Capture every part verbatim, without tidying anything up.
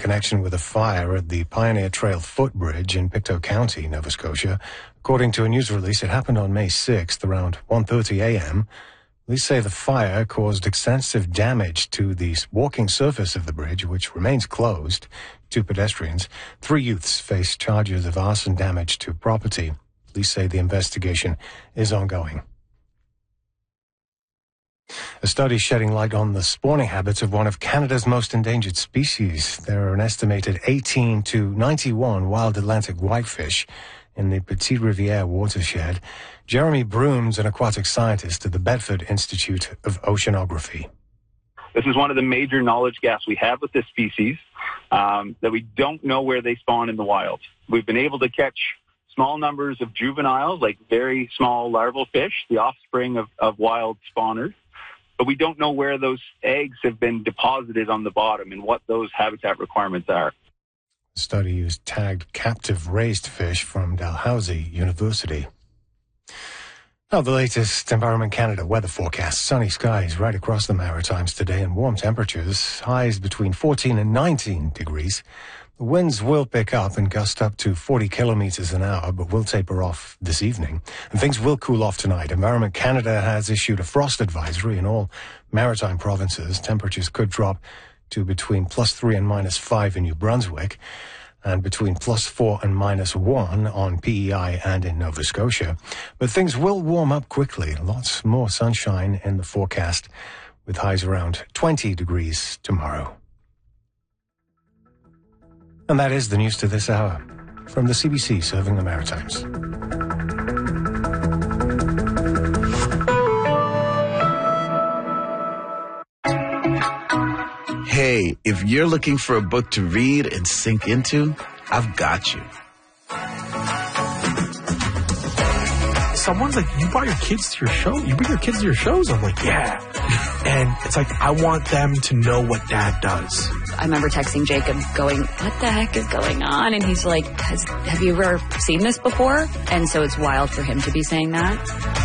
connection with a fire at the Pioneer Trail footbridge in Pictou County, Nova Scotia. According to a news release, it happened on May sixth around one thirty a.m. Police say the fire caused extensive damage to the walking surface of the bridge, which remains closed to pedestrians. Three youths face charges of arson damage to property. Police say the investigation is ongoing. A study shedding light on the spawning habits of one of Canada's most endangered species. There are an estimated eighteen to ninety-one wild Atlantic whitefish in the Petite Riviere watershed. Jeremy Brooms, an aquatic scientist at the Bedford Institute of Oceanography. This is one of the major knowledge gaps we have with this species, um, that we don't know where they spawn in the wild. We've been able to catch small numbers of juveniles, like very small larval fish, the offspring of, of wild spawners, but we don't know where those eggs have been deposited on the bottom and what those habitat requirements are. The study used tagged captive raised fish from Dalhousie University. Now, the latest Environment Canada weather forecast. Sunny skies right across the Maritimes today and warm temperatures, highs between fourteen and nineteen degrees. The winds will pick up and gust up to forty kilometers an hour, but will taper off this evening. And things will cool off tonight. Environment Canada has issued a frost advisory in all maritime provinces. Temperatures could drop to between plus three and minus five in New Brunswick, and between plus four and minus one on P E I and in Nova Scotia. But things will warm up quickly. Lots more sunshine in the forecast, with highs around twenty degrees tomorrow. And that is the news to this hour. From the C B C serving the Maritimes. Hey, if you're looking for a book to read and sink into, I've got you. Someone's like, you brought your kids to your show? You bring your kids to your shows? I'm like, yeah. And it's like, I want them to know what Dad does. I remember texting Jacob going, what the heck is going on? And he's like, Has, have you ever seen this before? And so it's wild for him to be saying that.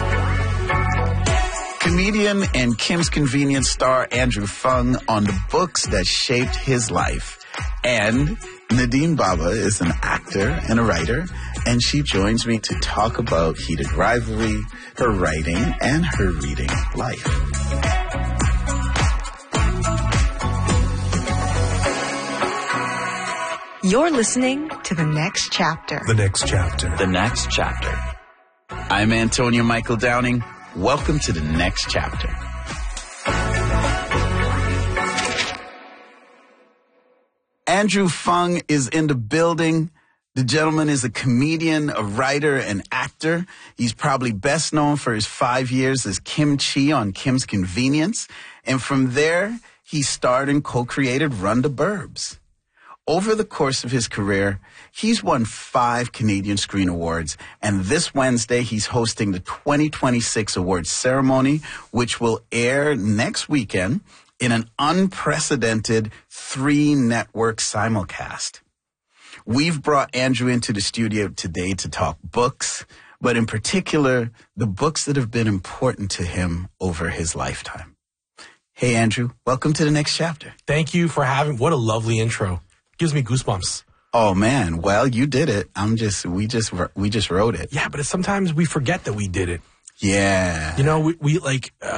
Comedian and Kim's Convenience star Andrew Fung on the books that shaped his life. And Nadine Baba is an actor and a writer, and she joins me to talk about Heated Rivalry, her writing, and her reading life. You're listening to The Next Chapter. The Next Chapter. The Next Chapter. I'm Antonio Michael Downing. Welcome to The Next Chapter. Andrew Fung is in the building. The gentleman is a comedian, a writer, and actor. He's probably best known for his five years as Kim Chi on Kim's Convenience. And from there, he starred and co-created Run the Burbs. Over the course of his career, he's won five Canadian Screen Awards, and this Wednesday he's hosting the twenty twenty-six awards ceremony, which will air next weekend in an unprecedented three-network simulcast. We've brought Andrew into the studio today to talk books, but in particular, the books that have been important to him over his lifetime. Hey, Andrew, welcome to The Next Chapter. Thank you for having, what a lovely intro. Gives me goosebumps. Oh man, well, you did it. I'm just, we just, we just wrote it. Yeah, but it's, sometimes we forget that we did it. Yeah. You know, we, we like, uh,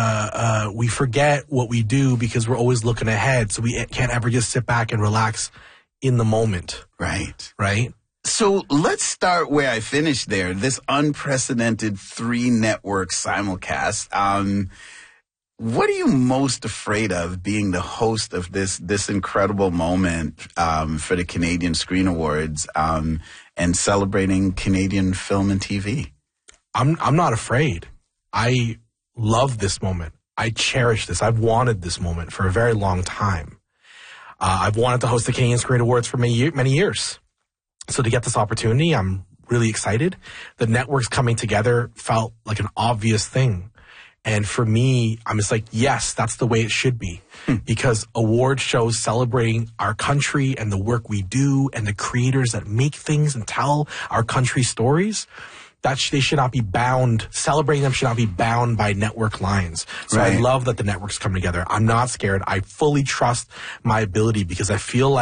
uh, we forget what we do because we're always looking ahead. So we can't ever just sit back and relax in the moment. Right. Right. So let's start where I finished there. This unprecedented three network simulcast. Um, What are you most afraid of being the host of this this incredible moment um, for the Canadian Screen Awards um, and celebrating Canadian film and T V? I'm I'm not afraid. I love this moment. I cherish this. I've wanted this moment for a very long time. Uh, I've wanted to host the Canadian Screen Awards for many many years. So to get this opportunity, I'm really excited. The networks coming together felt like an obvious thing. And for me, I'm just like, yes, that's the way it should be. Hmm. Because award shows celebrating our country and the work we do and the creators that make things and tell our country stories, that sh- they should not be bound, celebrating them should not be bound by network lines. So right. I love that the networks come together. I'm not scared. I fully trust my ability because I feel like